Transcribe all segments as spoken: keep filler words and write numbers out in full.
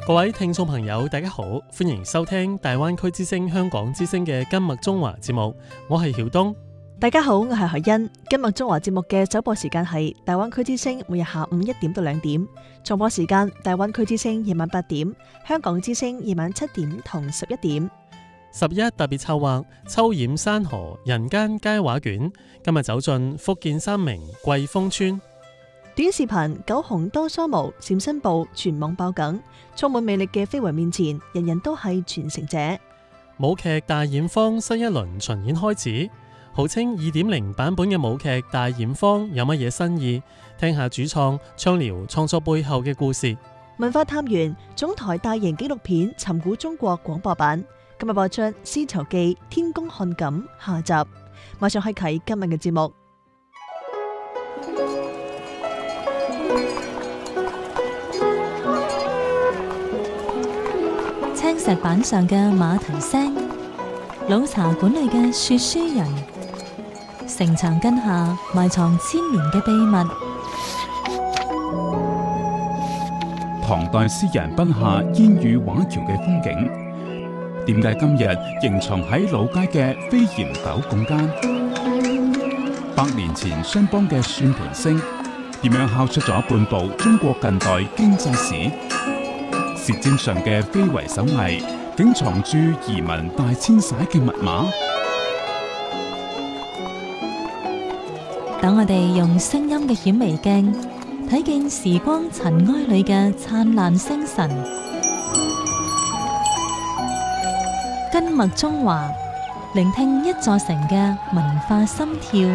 各位聽眾朋友，大家好，歡迎收聽大灣區之聲香港之聲嘅今麥中華節目，我係曉東。 大家好，我係海欣。今麥中華節目嘅首播時間係大灣區之聲，每日下午一點到兩點；重播時間大灣區之聲夜晚八點，香港之聲夜晚七點同十一點。 十一特別策劃秋染山河人間佳畫卷，今日走進福建三明桂峰村。 短視頻九紅多梳毛閃身步全網爆梗，充滿魅力嘅非遺面前，人人都係傳承者。 舞劇大染坊新一輪巡演開始，號稱二點零版本嘅舞劇大染坊有乜嘢新意？聽下主創暢聊創作背後嘅故事。 文化探源總台大型紀錄片《尋古中國》廣播版今日播出《絲綢記天工漢錦》下集，馬上開啟今日嘅節目。 青石板上嘅馬蹄聲，老茶館裏嘅說書人，城牆根下埋藏千年嘅秘密。 唐代詩人筆下煙雨畫橋嘅風景，點解今日仍藏喺老街嘅飛檐斗拱間？百年前商幫嘅算盤聲，點樣敲出咗半部中國近代經濟史？舌尖上嘅非遺手藝，竟藏住移民大遷徙嘅密碼。 等我哋用聲音嘅顯微鏡，睇見時光塵埃裏嘅燦爛星辰。根脈中華，聆聽一座城嘅文化心跳。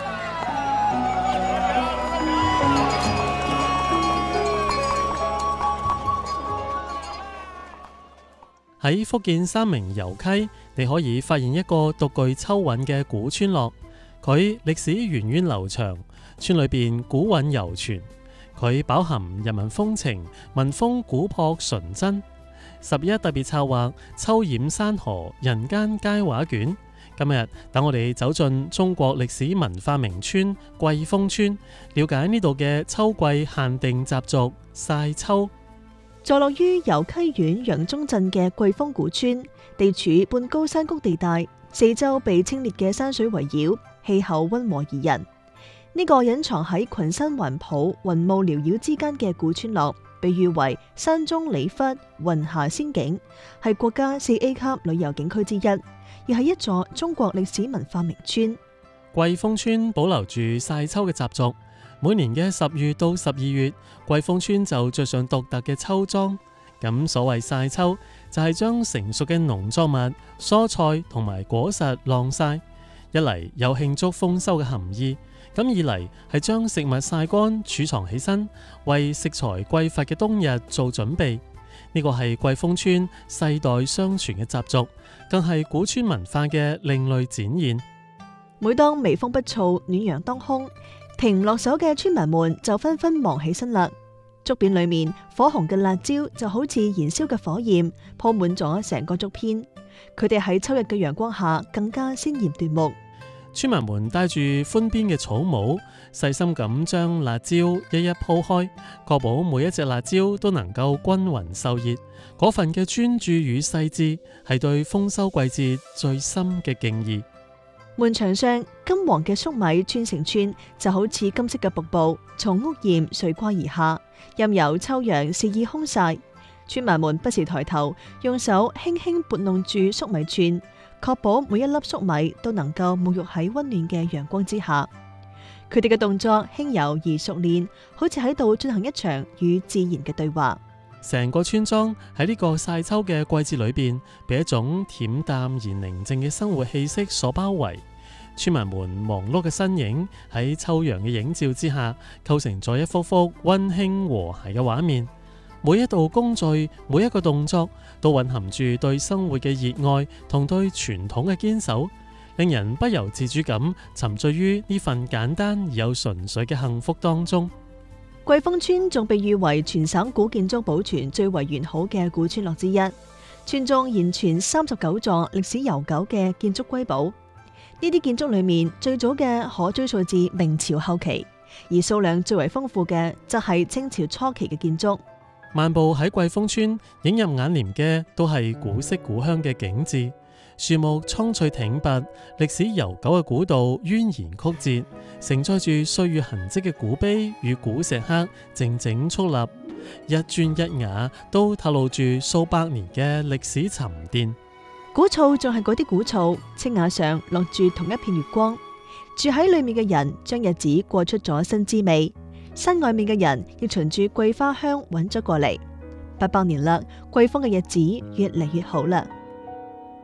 喺福建三明油溪，你可以發現一個獨具秋韻嘅古村落。佢歷史源遠流長，村裏邊古韻猶存。佢飽含人民風情，民風古樸純真。十一特別策劃秋染山河人間佳畫卷，今日等我哋走進中國歷史文化名村桂峰村，了解呢度嘅秋季限定習俗曬秋。 坐落於油溪縣楊中鎮嘅桂峰古村，地處半高山谷地帶，四周被清冽嘅山水圍繞，氣候溫和宜人。呢、這個隱藏喺群山環抱、雲霧繚繞之間嘅古村落，被譽為山中李窟、雲霞仙境，係國家四 A 級旅遊景區之一，亦係一座中國歷史文化名村。 桂峰村保留住曬秋嘅習俗。每年嘅十月到十二月，桂峰村就着上獨特嘅秋裝。咁所謂曬秋，就係將成熟嘅農作物、蔬菜同埋果實晾曬。一嚟有慶祝豐收嘅含義，咁二嚟係將食物曬乾儲藏起身，為食材匱乏嘅冬日做準備。呢個係桂峰村世代相傳嘅習俗，更係古村文化嘅另類展現。 每當微風不燥、暖陽當空，停唔落手嘅村民們就紛紛忙起身啦。竹匾裏面火紅嘅辣椒就好似燃燒嘅火焰，鋪滿咗成個竹編。佢哋喺秋日嘅陽光下更加鮮艷奪目。 村民們戴住寬邊嘅草帽，細心咁將辣椒一一鋪開，確保每一隻辣椒都能夠均勻受熱。嗰份嘅專注與細緻，係對豐收季節最深嘅敬意。 門牆上金黃嘅粟米串成串，就好似金色嘅瀑布從屋檐垂掛而下，任由秋陽肆意烘曬。村民們不時抬頭，用手輕輕撥弄住粟米串，確保每一粒粟米都能夠沐浴喺溫暖嘅陽光之下。佢哋嘅動作輕柔而熟練，好似喺度進行一場與自然嘅對話。 成個村莊喺呢個曬秋嘅季節裏邊，被一種恬淡而寧靜嘅生活氣息所包圍。村民們忙碌嘅身影喺秋陽嘅映照之下，構成咗一幅幅溫馨和諧嘅畫面。每一道工序，每一個動作，都蘊含住對生活嘅熱愛同對傳統嘅堅守，令人不由自主咁沉醉於呢份簡單而又純粹嘅幸福當中。 桂峰村仲被譽為全省古建築保存最為完好嘅古村落之一，村中現存三十九座歷史悠久嘅建築瑰寶。呢啲建築裏面最早嘅可追溯至明朝後期，而數量最為豐富嘅則係清朝初期嘅建築。 漫步喺桂峰村，映入眼簾嘅都係古色古香嘅景致，樹木蒼翠挺拔，歷史悠久嘅古道蜿蜒曲折，承載住歲月痕跡嘅古碑與古石刻靜靜矗立，一磚一瓦都透露住數百年嘅歷史沉澱。 古厝仲係嗰啲古厝，青瓦上落住同一片月光，住喺裏面嘅人將日子過出咗新滋味，山外面嘅人亦循住桂花香揾咗過嚟。八百年啦，桂峰嘅日子越嚟越好啦。